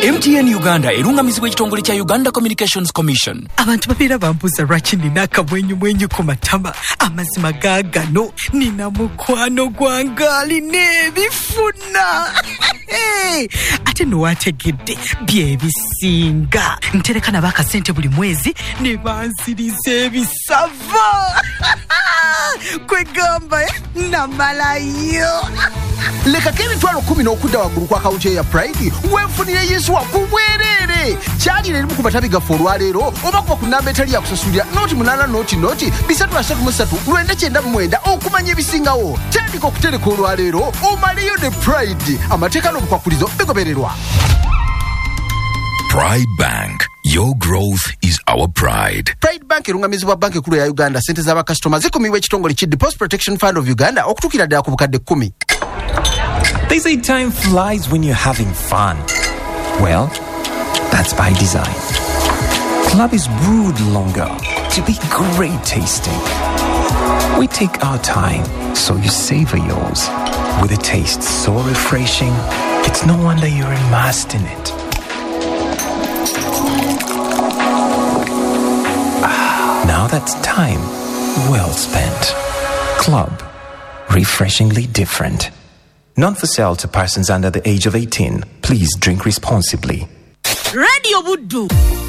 MTN Uganda erungamizibwa ekitongole kya Uganda Communications Commission. Abantu babeera bambuuza lwaki nina akamwenyumwenyu ku matama. Amazima gaagano nina mukwano gwangaali n'ebifuna. Ate nowategedde byebisinga. Ntereka nabo akasente buli mwezi ne banziriza ebisava. Kwegamba namalayo. Leka k'emitwalo 10 okudda waggulu kwa kawuti ya Pride weefunire Yesu wakubwerere. Kyali erimu ku matabi gaffe olwaleero oba kuba ku nnamba etali yakusasulira noti 8 noti 333 999 okumanya ebisingawo. Tandika okutereka olwaleero omaleyo ne Pride. Amateeka n'obukwakulizo bigobererwa. Pride Bank. Your growth is our pride. Pride Bank erungamizibwa banki ekulu ya Uganda. Sente z'abakasitoma zikumibwa ekitongole ki Deposit Protection Fund of Uganda okutuukira ddala ku bukadde 10. They say time flies when you're having fun. Well, that's by design. Club is brewed longer to be great tasting. We take our time, so you savor yours. With a taste so refreshing, it's no wonder you're immersed in it. Now that's time well spent. Club. Refreshingly different. Not for sale to persons under the age of 18. Please drink responsibly. Radio Buddu.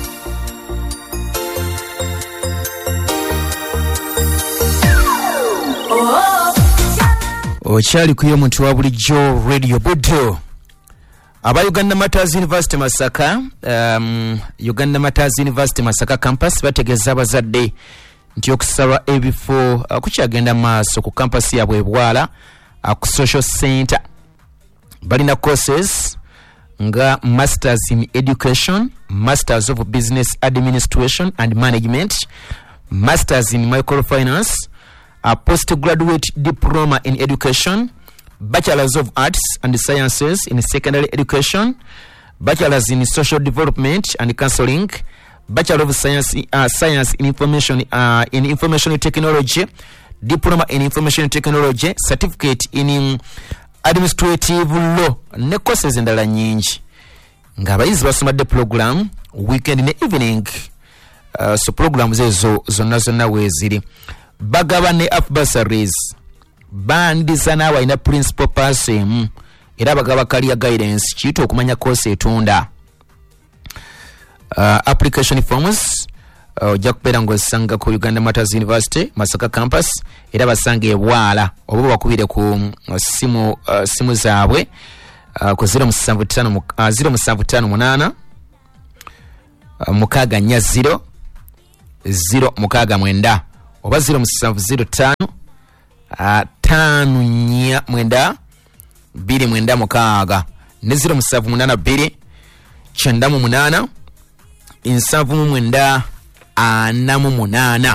Okyali kuyo muntu wa bulijjo Radio Buddu. Aba Uganda Matters University Masaka, Uganda Matters University Masaka campus bategeza abazadde nti okusaba ebifo kukyagenda maaso ku campus ya Bwebwala ku social center. Balina courses nga Masters in Education, Masters of Business Administration and Management, Masters in Microfinance, a Postgraduate Diploma in Education, Bachelors of Arts and Sciences in Secondary Education, Bachelors in Social Development and Counseling, Bachelor of Science in Information Technology, Diploma in Information Technology, Certificate in Administrative Law, ne courses endala nyingi. Ng'abayizi basomadde program weekend ne evening, so programs ezo zonna weeziri. Bagaba ne bursaries. Bandiza n'awo alina principal person era bagaba career guidance kiyita okumanya course etunda. Application forms ojja kubeera ng'osanga ku Uganda Matters University Masaka campus era basanga Bwala oba bakubire ku simu zaabwe ku 07558 0 069 oba 0705 5 2 ne 0782 98 7 8.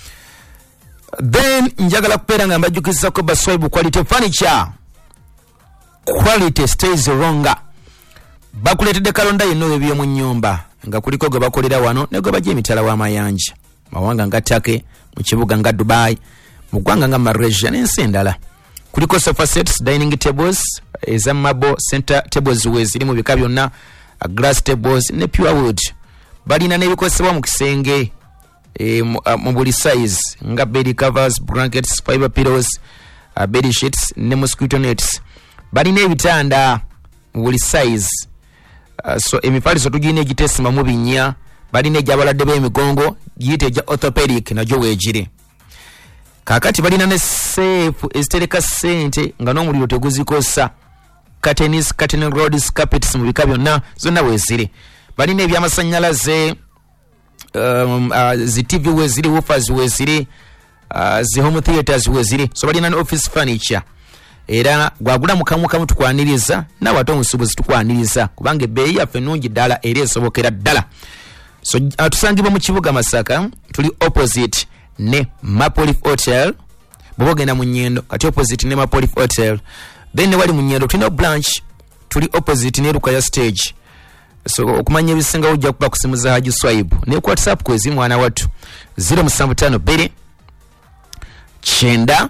Then njagala kupeera nga mbajjukiza ko Baswaibu Quality Furniture. Quality stays longer. Bakuletedde kalonda yenno ebyo mu nnyumba nga kuliko gwe bakolera wano ne gwe bajja emitala w'amayanja mawanga nga Turkey, mu kibuga nga Dubai, mu ggwanga nga Malaysia n'ensi endala. Kuliko sofa sets, dining tables, ezamabo center tables weziri mu bika byonna, glass tables ne pure wood. Balina n'ebikozesebwa mu kisenge mu buli size nga bed covers, blankets, fiber pillows, bed sheets ne mosquito nets. Balina ebitanda mu buli size. So emifaliso tugine egitesima mu binnya. Balina ejabaladde b'emigongo giyite eja orthopedic najo weegire. Kakati balina ne safe ezitereka sente nga n'omuliro teguzikosa. Curtain rods, carpets mu bika byonna zonna weezire. Balina ebyamasannyalaze, zi TV weezire, woofers weezire, zi home theaters weezire. So balina ne office furniture. Era gwagula mukamu kamu tukwaniriza nawe ate omusuubuzi tukwaniriza kubanga ebbeeyi yaffe nnungi ddala era esobokera ddala. So tusangibwa mu kibuga Masaka, tuli opposite ne Maple Leaf Hotel. Bw'ogenda mu Nnyendo kati opposite ne Maple Leaf Hotel. Then ne wali mu Nnyendo tulina branch, tuli opposite ne Lukaya Stage. So okumanya ebisinga ojja kuba kusimuza Haji Swaibu ne ku WhatsApp kwezi mwana wattu 075 9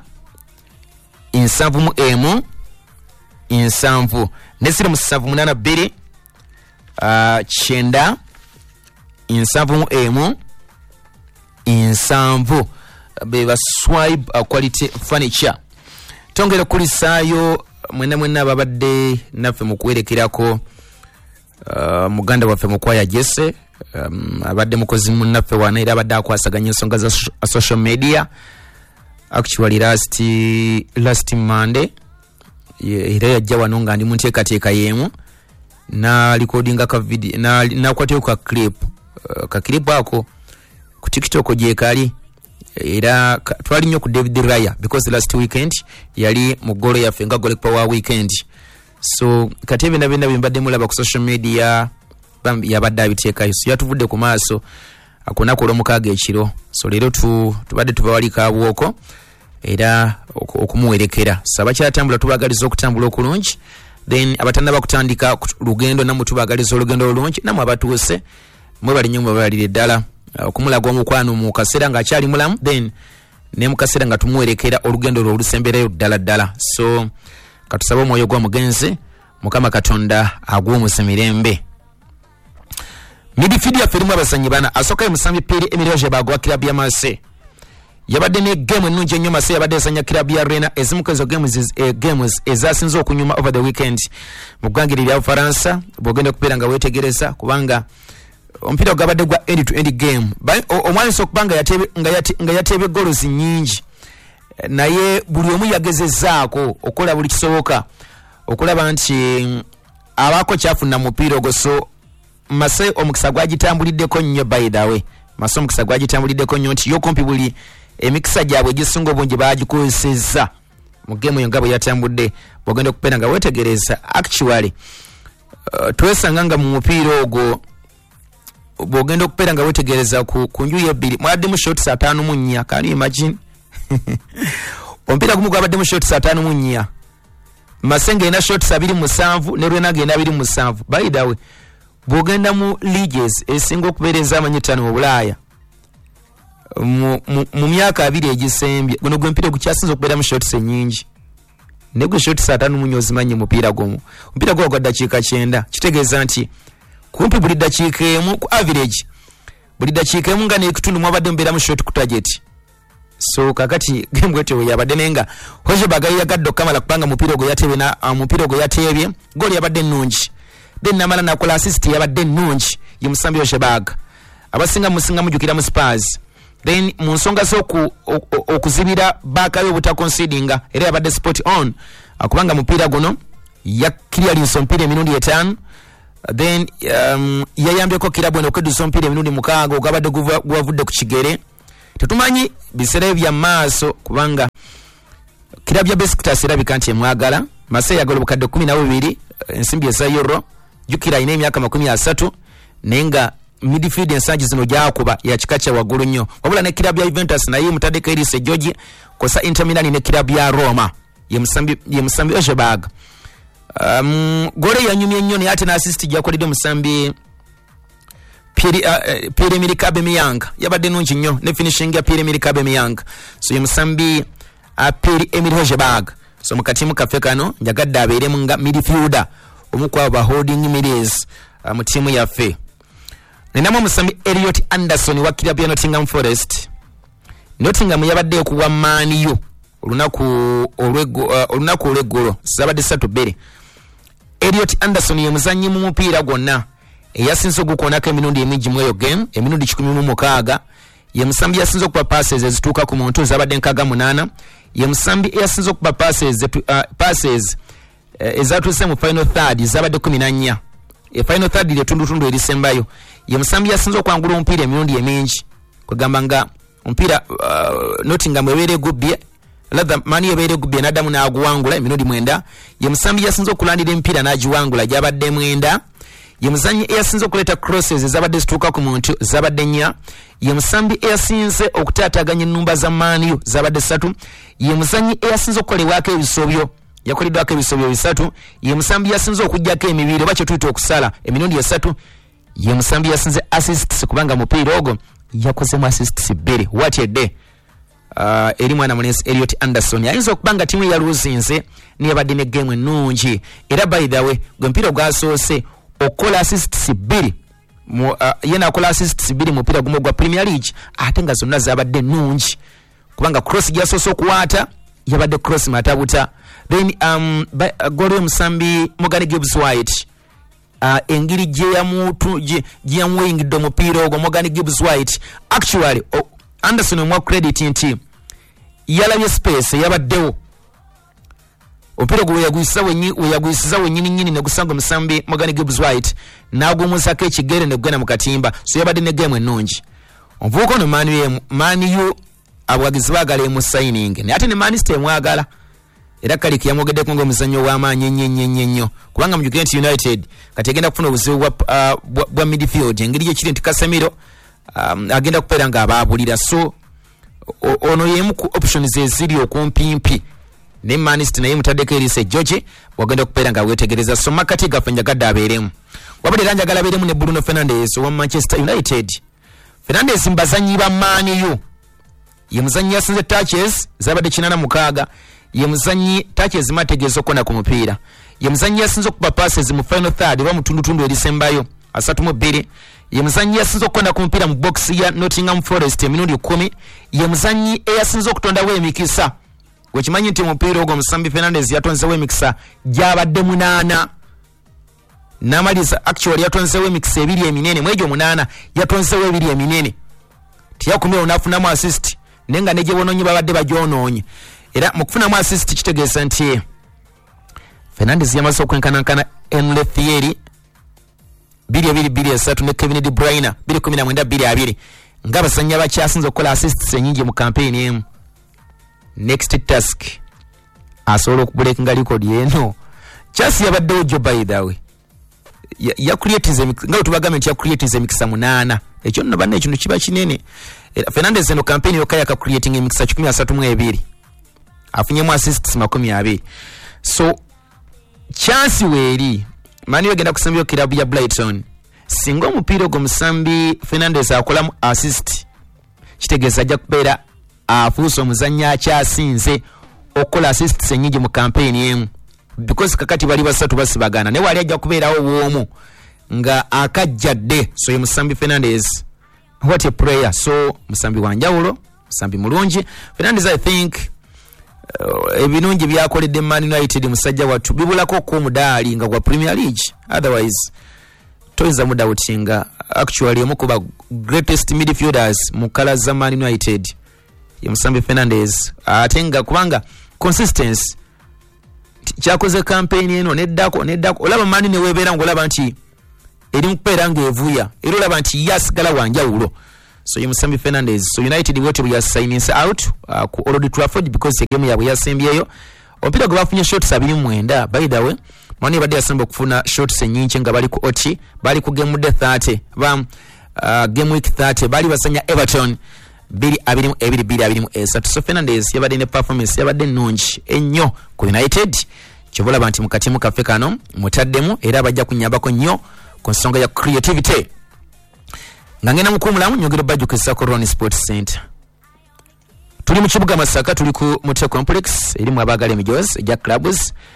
7 ne 078 9 7 7 beba swipe quality furniture. Tongera kulisaayo mwena babadde naffe mu kuwerekerako muganda waffe mukwaya Jesse abadde mukozi munnaffe wana era abadde akwasaganya ensonga za social media. Actually last Monday era yajja wano nga ndi mu nteekateeka y'emu na recordinga ka video na kwatyo ka clip ako ku TikTok gye kali era twali nnyo ku David Raya because last weekend yali mu golo yaffe nga gole power weekend. So katebe na benda bimbadde mulaba ku social media yabadde abiteekayo so yatuvudde ku maaso akona ko lomukaaga ekiro. So leero tubadde tubawalika abwoko era okumuwerekera saba kyatambula tubagaliza okutambula okulungi then abatannaba kutandika lugendo namwe tubagaliza olugendo olungi namwe abatuuse mwe bali nnyo balire ddala okumulaga omukwano mu kaseera nga akyali mulamu then ne mu kaseera nga tumuwerekera olugendo lwo olusembereyo ddala. So katusaba omwoyo gwa mugenzi Mukama Katonda agw'omusemirembe. Midfield ya ferimu abazanyi bana asoka emusambi Piri Emiroje bagwa kilabu ya Marseille. Yabadde ne game ennungi ennyo Marseille yabadde esanya kilabu ya Rennes ezimukezo games ezasinze okunyuma over the weekend mu ggwanga lya Faransa bwogenda kubeera nga weetegereza kubanga ompira gwabadde gwa end to end game omwani sokubanga yatebe goals nyingi naye buli omu yagezezaako okola buli kisoboka okulaba nti abako kyafuna mupiira ogwo. So Marseille omukisa gwagitambuliddeko nnyo by the way Marseille omukisa gwagitambuliddeko nnyo nti yo kompi buli emikisa gyabwe gisinga obungi bagikozesezza mu game eyo nga bwe yatambudde bwogenda okubeera nga weetegereza actually twesanga nga mu mupiira ogwo bwogenda okubeera nga weetegereza ku njuyi ebbiri mwaddemu shots 5-4 can you imagine omupiira gumu gwabadde mu shots 5-4 Marseille ng'erina shots 27 ne Rennes ng'erina 27 by the way bwogenda mu leagues esinga okubeera ez'amanyi 5 mu Bulaaya mu myaka 2 egisembye guno gwe mpira gukyasinza okubeera mu shots ennyingi ne gwe shots 5 ozimanyi mupiira gwo gwa dakiika 9 kitegeeza nti kumpi buli dakiika emu ku average buli dakiika emu nga n'ekitundu mwabadde mubeera mu shot ku target. So kakati gembwete we yabadde nenga hoje bagayi yagadde okamala kupanga mupiira gwe yateebye goli yabadde nnungi then namala nakola assist yabadde nnungi ye Musambi Oshabag abasinga musinga mujukira mu Spurs then mu nsonga okuzibira bakayo buta concedinga era yabadde spot on akubanga mupiira guno ya clearance omupiira emirundi 5 then yayambyeko kirabwe n'okwedusa omupiira emirundi 6 ogabadde gwavudde ku kigere. Tetumanyi biseera bya maaso kubanga kirabya ya Besiktas erabika nti emwagala Marseille yagala obukadde 12 ensimbi eza euro jukira ine emyaka 30 nenga midfield ensangi zino gyakuba ya kika kya waggulu nnyo wabula ne kirabya Juventus naye mutadeko Elise George kosa Inter Milan ne kirabya Roma ye Musambi Oshabag gole yanyumye nnyo ne ate na assist gyakoledde Musambi Pierre-Emerick Aubameyang yabadde nungi nnyo ne finishing ya Pierre-Emerick Aubameyang. So ye Musambi Pierre-Emerick Oshabag so mukatimu kaffe kano njagadde abeeremu nga midfielder omukwaba ba holding middies mu tiimu yaffe. Nenamu Musambi Elliot Anderson wa kilabu ya Nottingham Forest. Nottingham yabadde okuwa Man U olunaku olw'eggolo zabadde 3-2. Elliot Anderson ye muzannyi mu mupiira gwonna eyasinze okukonako emirundi emingi mu eyo game emirundi 16 ye Musambi yasinze okuba passes ezituuka ku muntu zabadde 68 ye Musambi eyasinze okuba passes ezatuuse mu final third zabadde 14 final third lyetundutundu erisembayo ye Musambi yasinze okwangula omupiira emirundi emingi kwegamba nga omupiira Nottingham ebeere gubbye ladha mani ebeere gubbye n'addamu n'aguwangula emirundi 9 ye Musambi yasinze okulandira emipiira n'agiwangula gyabadde 9 ye muzanyi eyasinze okuleeta crosses zabadde zituuka ku muntu zabadde 4 ye Musambi eyasinze okutaataganya ennumba za Man U zabadde 3 ye muzanyi eyasinze okukolebwako ebisobyo yakoleddwako ebisobyo 3 ye Musambi yasinze okuggyako emibiri oba kyetuyita okusala emirundi 3 ye Musambi yasinze assists kubanga mupiira ogwo yakozemu assists 2 what a day. Eri mwana munesi Elliot Anderson yayinza okubanga timu yaluzinze niye badde ne game ennungi era by the way gwe mpira gwasoose okola assists 2 yena akola assists 2 mu mpira gumu gwa Premier League ate nga zonna zabadde nnungi kubanga cross gyasoose okuwaata yabadde cross matabuta. Then goli omusambi Morgan Gibbs White engiri gye yamuwingidde omupiira ogwo Morgan Gibbs White actually Anderson omwa credit nti yalabye space yabaddewo omupiira gwe yaguyisiza wennyini ne gusanga omusambi Morgan Gibbs White n'agumusako ekigere ne gugenda mu katimba so yabadde ne game ennungi. Omuvubuka ono Man U abawagizi baagala emusayininge naye ate ne Man City emwagala era Kaliki yamwogeddeko ng'omuzannyo w'amaanyi ennyo kubanga mu Uganda United kati agenda kufuna obuzibu bwa midfield engeri gyekiri nti Casemiro agenda kubeera ng'abaabulira so ono yemu ku options eziri okumpimpi ne Man City naye mutaddeko Elise George wagenda kubeera nga wetegereza so makati gaffe njagadde abeeremu wabadde era njagala abeeremu ne Bruno Fernandes owa Manchester United. Fernandes mbazanyi ba Man U ye muzanyi yasinze touches zabadde 86 ye muzanyi touches mategezo kona ku mupiira ye muzanyi yasinze okuba passes mu final third wa mutundutundu erisembayo 32 ye muzanyi yasinze okona ku mupiira mu box ya Nottingham Forest emirundi 10 ye muzanyi eyasinze okutondawo emikisa wekimanyi nti mupiira ogwo Musambi Fernandes yatonzewo emikisa gyabadde 8 namaliza actually yatonzewo emikisa 2 eminene mwejo 8 yatonzewo 2 eminene tiyakumira nafunamu assist nenga neje bononyi babadde bajonoonye era mu kufunamu assist kitegeeza nti Fernandes yamaze okwenkanankana Enle Thierry 2-2-3 ne Kevin De Bruyne 2-19-2 nga basanya bakyasinze okukola assists enyingi mu campaign emu. Next task asobola okubreakinga record yeno Chelsea yabaddewo jo by the way ya create nga tubagambe nti ya create emikisa 8 ekyo nno banne ekintu kiba kinene. Fernandes eno campaign yokaya ka creating emikisa 132 afunyemu assists 20 so chance weeri mani wegenda kusambya kilabu ya Brighton singo omupiira ogwo Musambi Fernandes akolamu assist kitegeeza ajja kubeera afuusa omuzannyi akyasinze okukola assists ennyingi mu campaign emu because kakati bali basatu basibagana ne wali ajja kubeerawo woomu nga akajjadde so ye Musambi Fernandes what a player so Musambi wanjawulo Musambi mulungi Fernandes I think ebinungi byakoledde Man United musajja wattu bibulako ko mudaali nga gwa Premier League otherwise toyinza mudawutinga actually omukuba greatest midfielders mu kala za Man United ye Musambi Fernandes atenga kubanga consistency kyakoze campaign eno neddako olaba mani ne webeera ngolaba nti eri mukupera ngevuya era olaba nti yasigala wanjawulo so ye Musambi Fernandes so United wote bya signing out ku Old Trafford because the game yabwe yasembyeyo ompira gwe bafunye shots 29 by the way mani badde yasemba okufuna shots enyingi nga bali ku OT bali ku game day 30 ba game week 30 bali basanya Everton 2-2 so Fernandes yabadde ne performance yabadde nnungi ennyo ku United kivola banti mukati mu kafe kano mutaddemu era bajja kunyambako nnyo ku nsonga ya creativity. Ngangena mukumulamu nyogero bajukisa ku Ron Sports Center tuli mu kibuga Masaka tuli ku Mute Complex erimu abagala emijozi ja clubs